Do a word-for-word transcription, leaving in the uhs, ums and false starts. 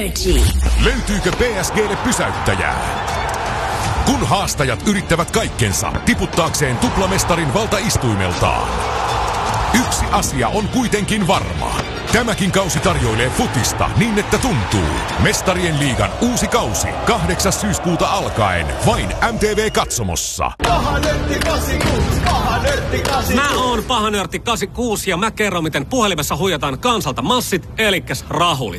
Energy. Löytyykö P S G:lle pysäyttäjää? Kun haastajat yrittävät kaikkensa tiputtaakseen tuplamestarin valtaistuimeltaan. Yksi asia on kuitenkin varma. Tämäkin kausi tarjoilee futista niin, että tuntuu. Mestarien liigan uusi kausi. kahdeksas syyskuuta alkaen. Vain M T V-katsomossa. Paha nörtti kahdeksankymmentäkuusi, paha nörtti kahdeksankymmentäkuusi. Mä oon paha nörtti kahdeksankymmentäkuusi ja mä kerron, miten puhelimessa huijataan kansalta massit, elikkäs rahulit.